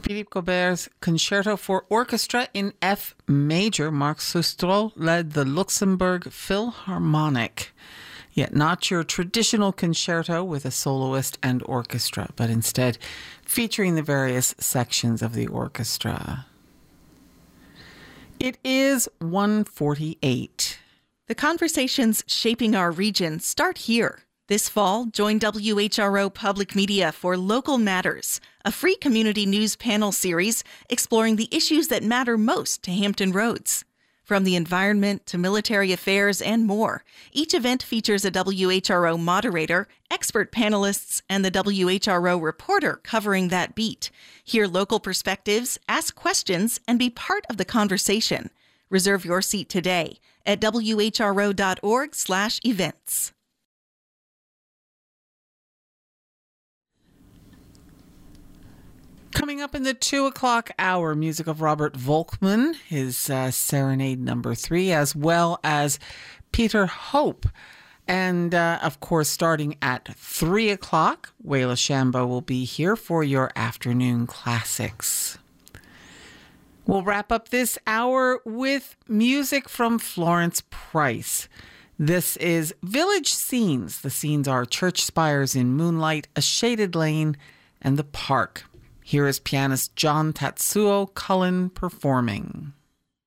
Philippe Gaubert's Concerto for Orchestra in F major. Marc Sustro led the Luxembourg Philharmonic. Yet not your traditional concerto with a soloist and orchestra, but instead featuring the various sections of the orchestra. It is 1:48. The conversations shaping our region start here. This fall, join WHRO Public Media for Local Matters, a free community news panel series exploring the issues that matter most to Hampton Roads. From the environment to military affairs and more, each event features a WHRO moderator, expert panelists, and the WHRO reporter covering that beat. Hear local perspectives, ask questions, and be part of the conversation. Reserve your seat today at whro.org/events. Coming up in the 2 o'clock hour, music of Robert Volkmann, his Serenade number 3, as well as Peter Hope. And, of course, starting at 3 o'clock, Wayla Shambo will be here for your afternoon classics. We'll wrap up this hour with music from Florence Price. This is Village Scenes. The scenes are church spires in moonlight, a shaded lane, and the park. Here is pianist John Tatsuo Cullen performing.